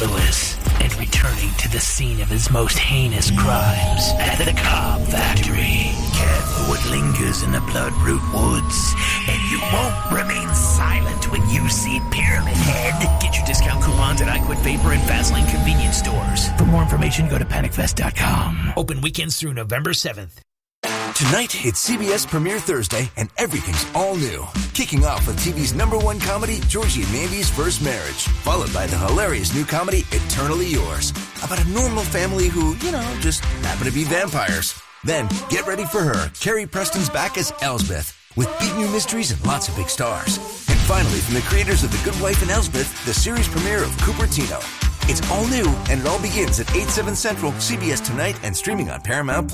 Lewis, and returning to the scene of his most heinous crimes at the Cobb Factory. Careful what lingers in the Bloodroot Woods, and you won't remain silent when you see Pyramid Head. Get your discount coupons at iQuit Vapor and Vaseline convenience stores. For more information, go to PanicFest.com. Open weekends through November 7th. Tonight, it's CBS Premiere Thursday, and everything's all new. Kicking off with TV's #1 comedy, Georgie and Mandy's First Marriage, followed by the hilarious new comedy, Eternally Yours, about a normal family who, just happen to be vampires. Then, get ready for her. Carrie Preston's back as Elsbeth, with big new mysteries and lots of big stars. And finally, from the creators of The Good Wife and Elsbeth, the series premiere of Cupertino. It's all new, and it all begins at 8/7 Central, CBS Tonight, and streaming on Paramount+.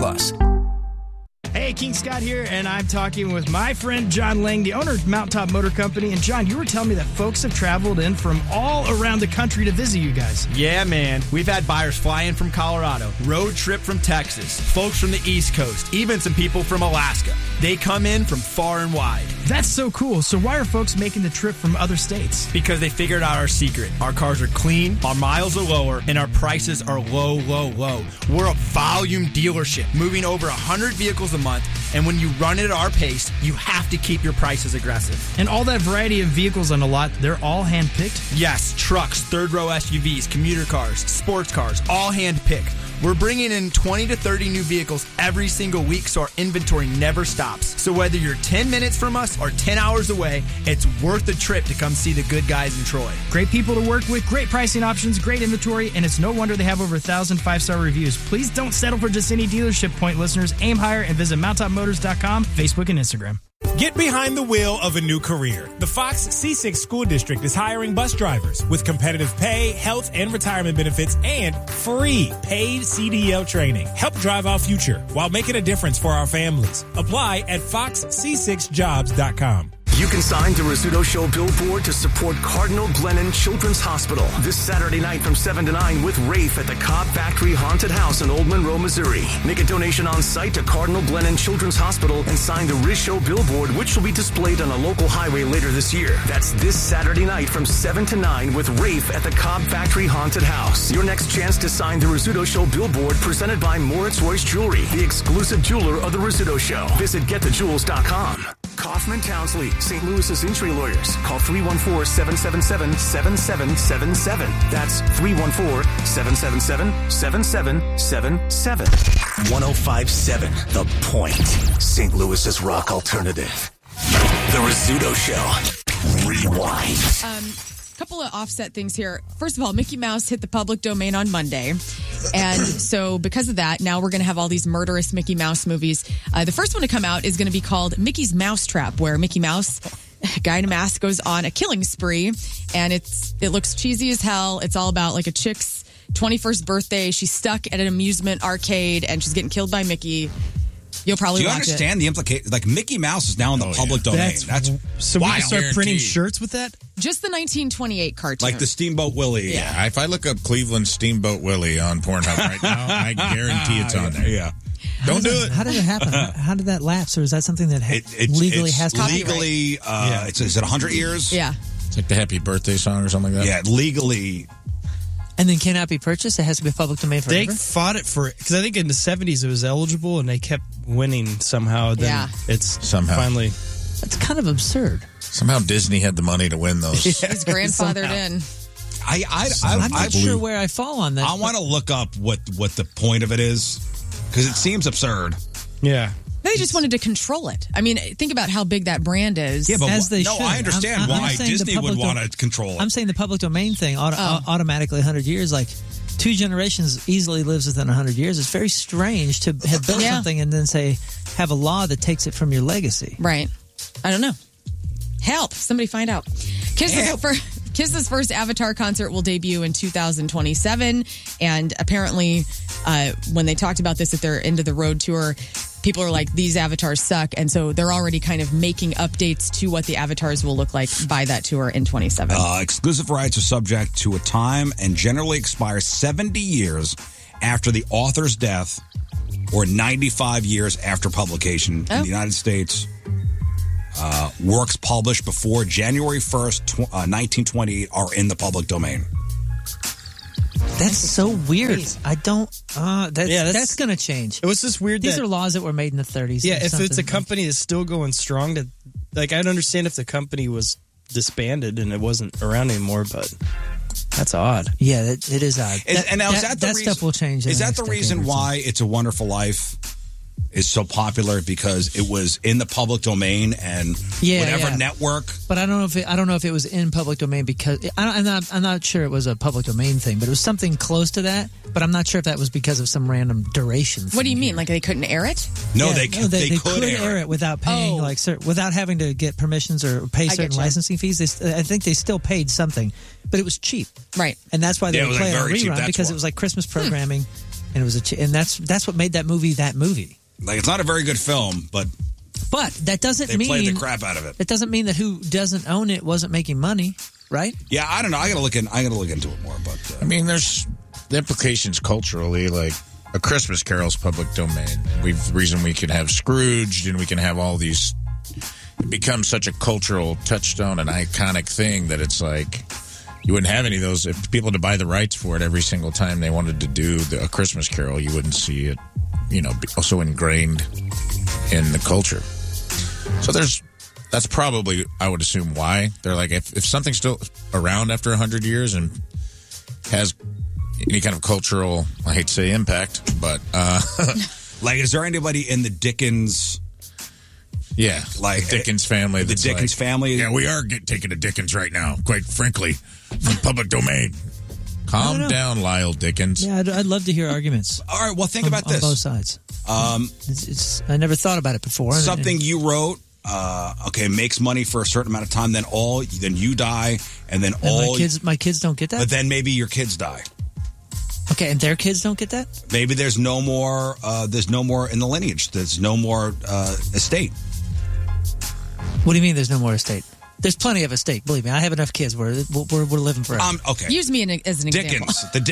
Hey, King Scott here, and I'm talking with my friend John Lang, the owner of Mountaintop Motor Company. And John, you were telling me that folks have traveled in from all around the country to visit you guys. Yeah, man. We've had buyers fly in from Colorado, road trip from Texas, folks from the East Coast, even some people from Alaska. They come in from far and wide. That's so cool. So why are folks making the trip from other states? Because they figured out our secret. Our cars are clean, our miles are lower, and our prices are low, low, low. We're a volume dealership, moving over 100 vehicles a month, and when you run it at our pace, you have to keep your prices aggressive. And all that variety of vehicles on the lot, they're all hand-picked? Yes, trucks, third-row SUVs, commuter cars, sports cars, all hand-picked. We're bringing in 20 to 30 new vehicles every single week, so our inventory never stops. So whether you're 10 minutes from us or 10 hours away, it's worth the trip to come see the good guys in Troy. Great people to work with, great pricing options, great inventory, and it's no wonder they have over 1,000 five-star reviews. Please don't settle for just any dealership, Point listeners. Aim higher and visit MountTopMotors.com, Facebook, and Instagram. Get behind the wheel of a new career. The Fox C6 School District is hiring bus drivers with competitive pay, health, and retirement benefits, and free paid CDL training. Help drive our future while making a difference for our families. Apply at foxc6jobs.com. You can sign the Rizzuto Show billboard to support Cardinal Glennon Children's Hospital this Saturday night from 7 to 9 with Rafe at the Cobb Factory Haunted House in Old Monroe, Missouri. Make a donation on site to Cardinal Glennon Children's Hospital and sign the Riz Show billboard, which will be displayed on a local highway later this year. That's this Saturday night from 7 to 9 with Rafe at the Cobb Factory Haunted House. Your next chance to sign the Rizzuto Show billboard presented by Moritz Royce Jewelry, the exclusive jeweler of the Rizzuto Show. Visit getthejewels.com. Kaufman Townsley, St. Louis's injury lawyers. Call 314-777-7777. That's 314-777-7777. 105.7 The Point. St. Louis's rock alternative. The Rizzuto Show. Rewind. Couple of offset things here. First of all, Mickey Mouse hit the public domain on Monday. And so because of that, now we're going to have all these murderous Mickey Mouse movies. The first one to come out is going to be called Mickey's Mousetrap, where Mickey Mouse, a guy in a mask, goes on a killing spree. And it looks cheesy as hell. It's all about like a chick's 21st birthday. She's stuck at an amusement arcade and she's getting killed by Mickey. You'll probably watch it. Do you understand the implication? Like, Mickey Mouse is now in the public domain. That's so we can start printing shirts with that? Just the 1928 cartoon. Like the Steamboat Willie. Yeah, if I look up Cleveland Steamboat Willie on Pornhub right now, I guarantee it's on there. Yeah. Don't do it. How did it happen? How did that lapse? Or is that something that legally has to be? Legally, is it 100 years? Yeah. It's like the Happy Birthday song or something like that. Yeah, legally. And then cannot be purchased? It has to be public domain forever? They fought it for, because I think in the 70s it was eligible and they kept winning somehow. Then it's finally. That's kind of absurd. Somehow Disney had the money to win those. He's grandfathered in. I'm not sure where I fall on that. I want to look up what the point of it is, because it seems absurd. Yeah. They just wanted to control it. I mean, think about how big that brand is. Yeah, but as they should. I understand why Disney would want to control it. I'm saying the public domain thing automatically 100 years, like 2 generations easily lives within 100 years. It's very strange to have built something and then have a law that takes it from your legacy. Right. I don't know. Help. Somebody find out. Kiss's first Avatar concert will debut in 2027. And apparently, when they talked about this at their end of the road tour, people are like, these avatars suck. And so they're already kind of making updates to what the avatars will look like by that tour in 27. Exclusive rights are subject to a time and generally expire 70 years after the author's death or 95 years after publication in the United States. Works published before January 1st, 1928 are in the public domain. That's so weird. I don't. That's going to change. It was just weird. These are laws that were made in the 30s. Yeah, if it's a company that's still going strong, I'd understand if the company was disbanded and it wasn't around anymore, but that's odd. Yeah, it is odd. That stuff will change. Is that the reason why It's a Wonderful Life is so popular? Because it was in the public domain and whatever network. But I don't know if it was in public domain because I'm not sure it was a public domain thing, but it was something close to that. But I'm not sure if that was because of some random duration. What do you mean? Like they couldn't air it? No, they could air it without paying, without having to get permissions or pay certain licensing fees. I think they still paid something, but it was cheap, right? And that's why they would play it on rerun because it was like Christmas programming, and it was and that's what made that movie that movie. Like, it's not a very good film, but that doesn't mean... They played the crap out of it. It doesn't mean that who doesn't own it wasn't making money, right? Yeah, I don't know. I gotta look into it more, but... I mean, there's the implications culturally, like A Christmas Carol's public domain. The reason we can have Scrooged and we can have all these... It becomes such a cultural touchstone and iconic thing that it's like... You wouldn't have any of those. If people had to buy the rights for it every single time they wanted to do A Christmas Carol, you wouldn't see it, also ingrained in the culture. So that's probably, I would assume, why. They're like, if something's still around after 100 years and has any kind of cultural, I hate to say impact, but... like, is there anybody in the Dickens... Yeah, like the Dickens family. The Dickens family? Yeah, we are taking a Dickens right now, quite frankly, from public domain. Calm down, Lyle Dickens. Yeah, I'd love to hear arguments. All right, well, think about this. On both sides. I never thought about it before. Something you wrote, makes money for a certain amount of time, then you die, and then my kids don't get that? But then maybe your kids die. Okay, and their kids don't get that? Maybe there's no more in the lineage. There's no more estate. What do you mean there's no more estate? There's plenty of estate. Believe me, I have enough kids. We're living forever. Okay. Use me as an example. The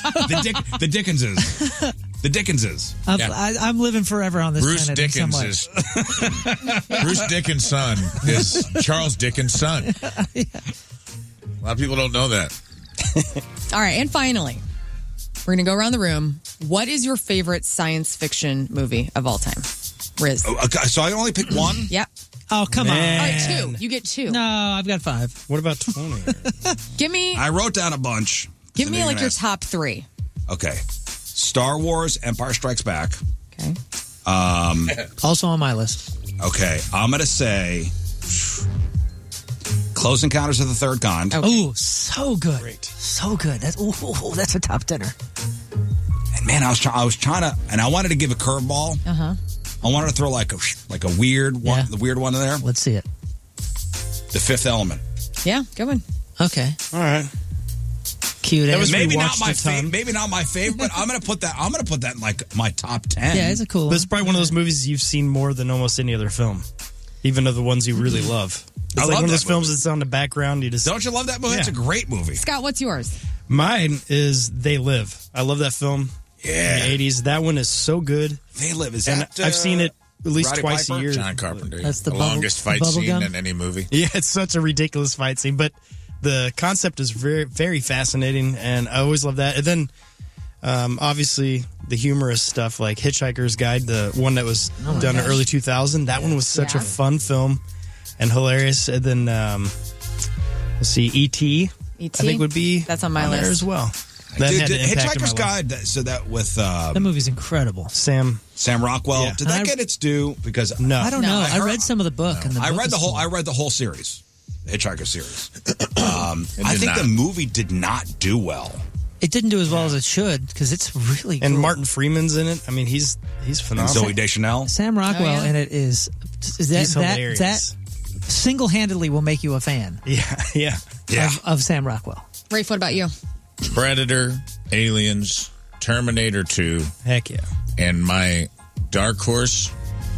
Dickenses. I'm living forever on this Bruce planet. Dickens Bruce Dickens' son is Charles Dickens' son. Yeah. A lot of people don't know that. All right, and finally, we're going to go around the room. What is your favorite science fiction movie of all time? Riz. Okay, so I only pick one? Yep. Oh, come on. All right, 2. You get 2. No, I've got 5. What about 20? Give me... I wrote down a bunch. Give me your top 3. Okay. Star Wars, Empire Strikes Back. Okay. Also on my list. Okay. I'm going to say Close Encounters of the Third Kind. Okay. Oh, so good. Great. So good. That's a top dinner. And man, I was trying to, and I wanted to give a curveball. Uh-huh. I wanted to throw like a weird one, the weird one in there. Let's see it. The Fifth Element. Yeah, good one. Okay. All right. Cute. That was maybe not my favorite, but I'm gonna put that in like my top 10. Yeah, it's a cool one. This is probably one of those movies you've seen more than almost any other film, even of the ones you really love. It's like one of those films that's on the background. Don't you love that movie? Yeah. It's a great movie. Scott, what's yours? Mine is They Live. I love that film. Yeah. In the 80s. That one is so good. They Live. I've seen it at least Roddy twice Piper? a year. John Carpenter. That's the longest fight scene in any movie. Yeah, it's such a ridiculous fight scene, but the concept is very, very fascinating, and I always love that. And then, obviously, the humorous stuff like Hitchhiker's Guide, the one that was done in early 2000, that one was such a fun film and hilarious. And then, let's see, E.T. I think would be that's on my list there as well. Dude, Hitchhiker's Guide. So that with that movie's incredible. Sam Rockwell. Yeah. Did that get its due? Because no, I don't know. I read some of the book. And I read the whole series, the Hitchhiker series. I think the movie did not do well. It didn't do as well as it should because it's really and cool. Martin Freeman's in it. I mean, he's phenomenal. And Zooey Deschanel. Sam Rockwell in it is he's hilarious. That single-handedly will make you a fan. Yeah. Of Sam Rockwell. Rafe, what about you? Predator, Aliens, Terminator 2. Heck yeah. And my dark horse,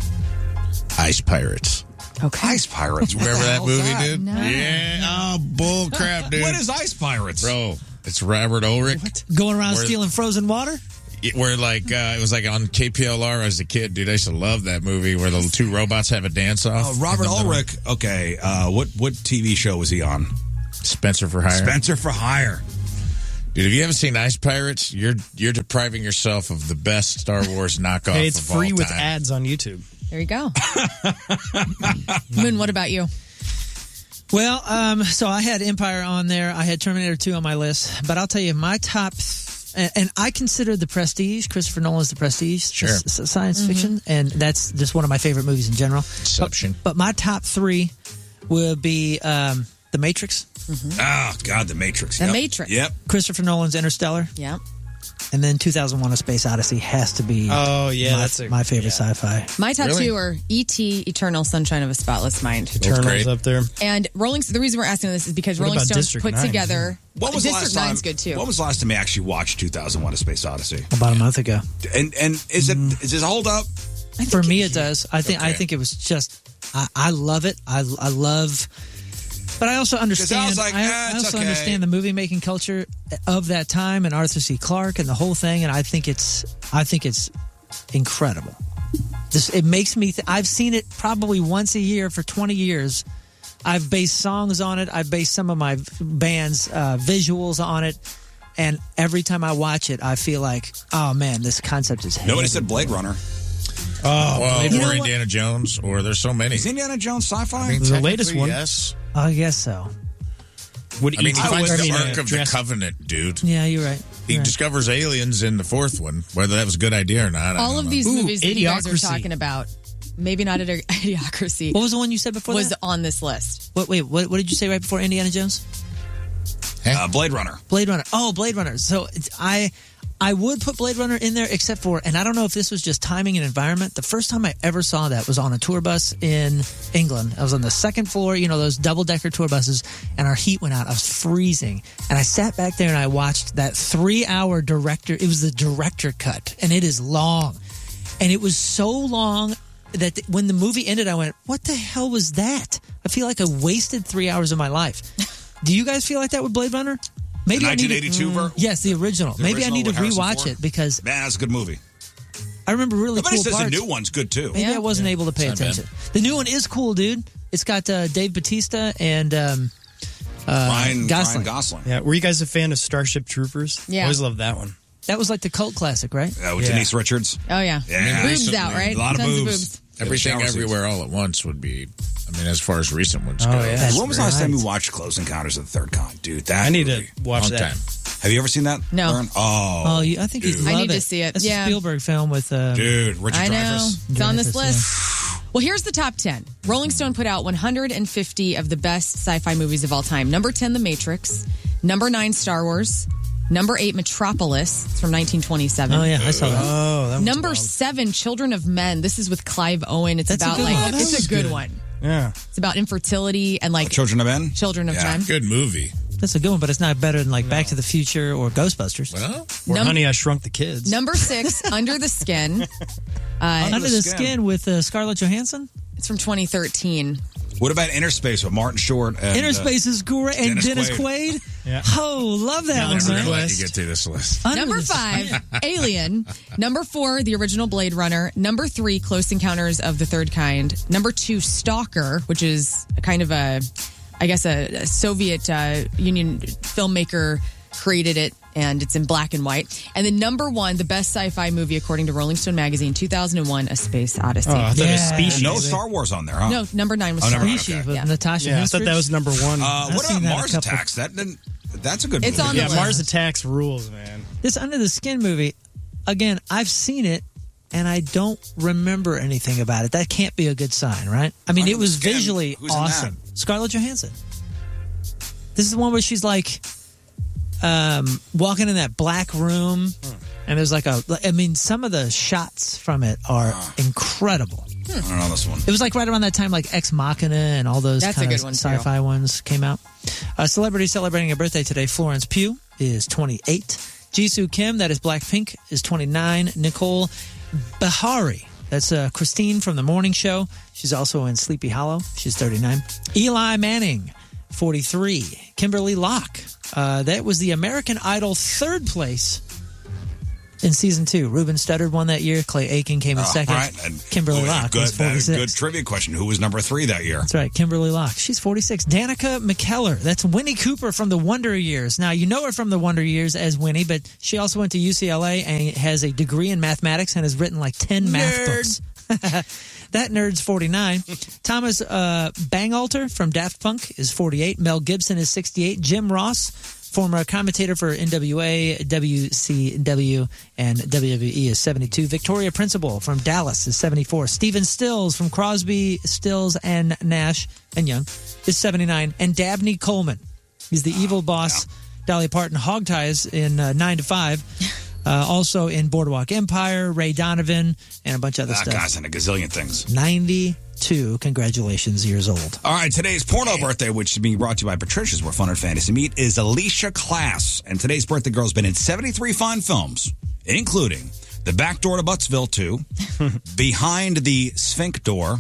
Ice Pirates. Okay. Ice Pirates. Remember that movie, dude? No. Yeah. Oh, bull crap, dude. What is Ice Pirates? Bro, it's Robert Ulrich. What? Going around stealing frozen water? Where it was like on KPLR as a kid, dude. I used to love that movie where the two robots have a dance off. Robert Ulrich. Okay. What TV show was he on? Spencer for Hire. Spencer for Hire. Dude, if you haven't seen Ice Pirates, you're depriving yourself of the best Star Wars knockoff. Hey, it's of free all with time. ads on YouTube. There you go. Moon, what about you? Well, so I had Empire on there. I had Terminator 2 on my list. But I'll tell you, my top... And I consider The Prestige, Christopher Nolan's The Prestige, Sure. Science fiction. And that's just one of my favorite movies in general. Inception. But my top three will be The Matrix, Oh, God, The Matrix. The Yep. Matrix. Yep. Christopher Nolan's Interstellar, Yeah. and then 2001: A Space Odyssey has to be Oh, yeah, that's my favorite sci-fi. My top Really? two are E.T., Eternal Sunshine of a Spotless Mind. Eternal's great. up there. And the reason we're asking this is because What Rolling about Stone District put 9? together. What was the District last time? 9's good too. What was the last time you actually watched 2001: A Space Odyssey? About a month ago. And is it hold up? For me, it does. I think Okay. it was just. I love it. I love. But I also understand. was like, I it's also okay. understand the movie making culture of that time and Arthur C. Clarke and the whole thing. And I think it's incredible. It makes me. I've seen it probably once a year for 20 years. I've based songs on it. I've based some of my band's visuals on it. And every time I watch it, I feel like, oh man, this concept is. Nobody said Blade Runner. Well, You know or what? Indiana Jones, or there's so many. Is Indiana Jones sci-fi? I mean, The latest technically, one. Yes. I guess so. Would I mean, he finds the Jurassic Ark of the Park. Covenant, dude. Yeah, you're right. He You're right. discovers aliens in the fourth one. Whether that was a good idea or not, I All don't of know. these Ooh, movies that you guys are Idiocracy. talking about, maybe not Idiocracy, What was the one you said before was that? on this list. What did you say right before Indiana Jones? Blade Runner. Blade Runner. Oh, Blade Runner. So I would put Blade Runner in there, except for, and I don't know if this was just timing and environment. The first time I ever saw that was on a tour bus in England. I was on the second floor, those double-decker tour buses, and our heat went out. I was freezing. And I sat back there and I watched that 3-hour director. It was the director cut, and it is long. And it was so long that when the movie ended, I went, what the hell was that? I feel like I wasted 3 hours of my life. Do you guys feel like that with Blade Runner? Maybe The I need to, 1982 version? Yes, the original. The Maybe I original need to with Harrison rewatch Ford? it because Man, that's a good movie. I remember really Nobody cool says parts. the new one's good too. Maybe I wasn't able to pay It's not attention. The new one is cool, dude. It's got Dave Bautista and Ryan Gosling. Gosling. Yeah, were you guys a fan of Starship Troopers? Yeah. Always loved that one. That was like the cult classic, right? With Yeah. Denise Richards. Oh, yeah. Yeah. Boobs recently, out, right? A lot of Tons boobs. Everything, Shower scenes. everywhere, all at once would be. I mean, as far as recent ones go, yeah. That's When was the last right. time you watched Close Encounters of the Third Kind? Dude, that I need to movie. watch long that. time. Have you ever seen that? No. Lauren? Oh, Oh, I think you'd dude. love I need to see it. That's Yeah. a Spielberg film with. Dude, Richard I know. Dreyfuss. It's on this Dreyfuss, list. Well, here's the top 10. Rolling Stone put out 150 of the best sci-fi movies of all time. Number 10, The Matrix. Number 9, Star Wars. Number 8, Metropolis. It's from 1927. Oh yeah, I saw that. Oh, that one's Number wild. 7, Children of Men. This is with Clive Owen. It's That's a about good one. like That it's was a good good. one. Yeah. It's about infertility and like Children of Men? Children of Yeah. Men. Good movie. That's a good one, but it's not better than like Back to the Future or Ghostbusters. Well, Or Num- Honey, I Shrunk the Kids. Number 6, Under the Skin. Under the Skin. Skin with Scarlett Johansson. It's from 2013. What about Inner Space with Martin Short? And, Inner Space is great, and Dennis Dennis Quaid. Yeah. Oh, love that Galaxy one, I'm man. gonna let you Quest. get through this list. Under Number the 5, Alien. Number 4, the original Blade Runner. Number 3, Close Encounters of the Third Kind. Number 2, Stalker, which is kind of a Soviet Union filmmaker created it, and it's in black and white. And then number 1, the best sci-fi movie according to Rolling Stone magazine, 2001: A Space Odyssey. Oh, I thought it was Yeah. Species. No Star Wars on there, huh? No, number 9 was Oh, Star number- Wars. okay. Species with Yeah. Natasha Yeah, I thought Henstridge. that was number 1. What seen about that a Mars couple- Attacks? That's a good It's movie. on yeah, the list. Mars Attacks rules, man. This Under the Skin movie, again, I've seen it, and I don't remember anything about it. That can't be a good sign, right? I mean, Under it the was Skin, visually who's in awesome. Scarlett Johansson. This is the one where she's like walking in that black room, and there's like some of the shots from it are incredible. I don't know this one. It was like right around that time, like Ex Machina and all those That's a kind of good one, too. sci-fi ones came out. A celebrity celebrating a birthday today, Florence Pugh, is 28. Jisoo Kim, that is Blackpink, is 29. Nicole Beharie, that's Christine from The Morning Show. She's also in Sleepy Hollow. She's 39. Eli Manning, 43. Kimberly Locke, that was the American Idol third place in season 2. Ruben Studdard won that year. Clay Aiken came in second. Right. And Kimberly Locke was 46. Good trivia question. Who was number 3 that year? That's right, Kimberly Locke. She's 46. Danica McKellar. That's Winnie Cooper from the Wonder Years. Now, you know her from the Wonder Years as Winnie, but she also went to UCLA and has a degree in mathematics and has written like 10 math books. That nerd's 49. Thomas Bangalter from Daft Punk is 48. Mel Gibson is 68. Jim Ross, former commentator for NWA, WCW, and WWE, is 72. Victoria Principal from Dallas is 74. Steven Stills from Crosby, Stills, and Nash and Young is 79. And Dabney Coleman, he's the evil boss, Dolly Parton hog ties in 9 to 5. Also in Boardwalk Empire, Ray Donovan, and a bunch of other stuff. That guy's in a gazillion things. 92, congratulations, years old. All right, today's porno birthday, which is being brought to you by Patricia's, where fun and fantasy meet, is Alicia Class. And today's birthday girl's been in 73 fine films, including The Back Door to Buttsville 2, Behind the Sphinx Door.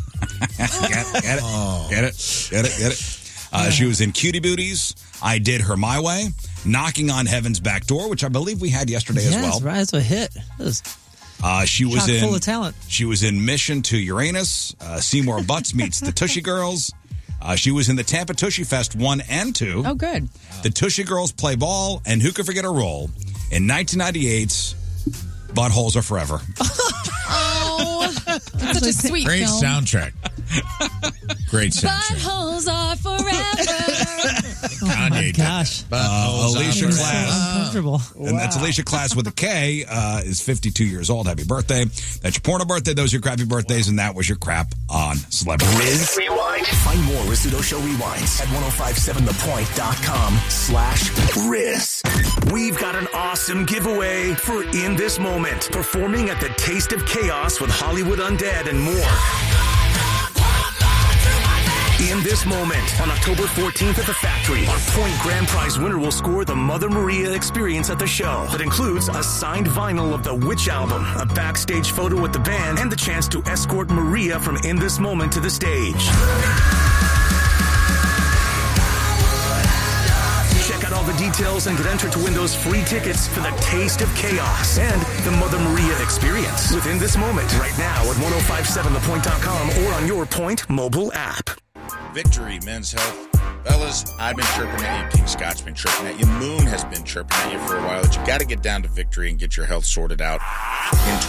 Get it? She was in Cutie Booties, I Did Her My Way, Knocking on Heaven's Back Door, which I believe we had yesterday as well. That's right. That's a hit. She was chock full of talent. She was in Mission to Uranus, Seymour Butts Meets the Tushy Girls. She was in the Tampa Tushy Fest 1 and 2. Oh, good. The Tushy Girls Play Ball, and who could forget her role in 1998's Buttholes Are Forever. Oh, that's such a sweet Great film. soundtrack. Great soundtrack. Buttholes are forever. Kanye gosh. Alicia Class. Uncomfortable. And that's Alicia Class with a K, is 52 years old. Happy birthday. That's your porno birthday. Those are your crappy birthdays, and that was your crap on celebrity. Riz Rewind. Find more Rizzuto Show Rewinds at 1057thepoint.com/Riz. We've got an awesome giveaway for In This Moment, performing at the Taste of Chaos with Hollywood Undead and more. In This Moment, on October 14th at the Factory, our Point Grand Prize winner will score the Mother Maria experience at the show. That includes a signed vinyl of the Witch album, a backstage photo with the band, and the chance to escort Maria from In This Moment to the stage. Check out all the details and get entered to win those free tickets for the Taste of Chaos and the Mother Maria experience within This Moment right now at 1057thepoint.com or on your Point mobile app. Victory, Men's Health. Fellas, I've been chirping at you. King Scott's been chirping at you. Moon has been chirping at you for a while. That you got to get down to Victory and get your health sorted out in